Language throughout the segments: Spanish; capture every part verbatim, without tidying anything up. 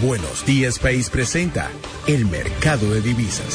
Buenos Días País presenta el mercado de divisas.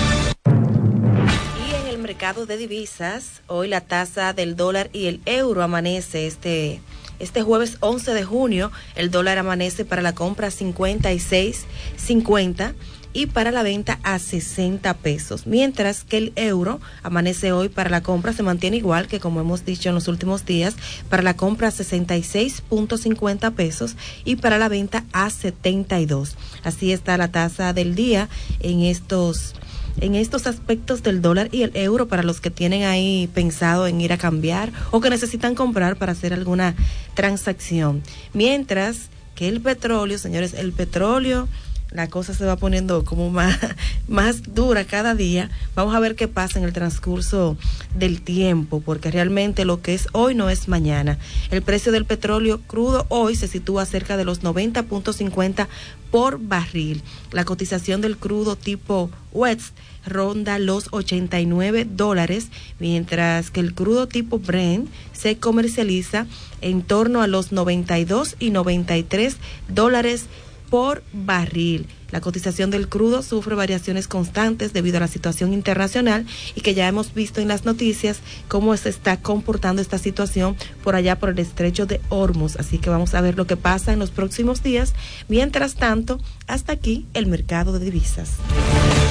Y en el mercado de divisas, hoy la tasa del dólar y el euro amanece este, este jueves once de junio. El dólar amanece para la compra a cincuenta y seis cincuenta y para la venta a sesenta pesos, mientras que el euro amanece hoy para la compra, se mantiene igual que como hemos dicho en los últimos días, para la compra a sesenta y seis cincuenta pesos y para la venta a setenta y dos. Así está la tasa del día en estos en estos aspectos del dólar y el euro para los que tienen ahí pensado en ir a cambiar o que necesitan comprar para hacer alguna transacción. Mientras que el petróleo, señores, el petróleo, la cosa se va poniendo como más, más dura cada día. Vamos a ver qué pasa en el transcurso del tiempo, porque realmente lo que es hoy no es mañana. El precio del petróleo crudo hoy se sitúa cerca de los noventa punto cincuenta por barril. La cotización del crudo tipo West ronda los ochenta y nueve dólares, mientras que el crudo tipo Brent se comercializa en torno a los noventa y dos y noventa y tres dólares por barril. La cotización del crudo sufre variaciones constantes debido a la situación internacional y que ya hemos visto en las noticias cómo se está comportando esta situación por allá por el estrecho de Hormuz. Así que vamos a ver lo que pasa en los próximos días. Mientras tanto, hasta aquí el mercado de divisas.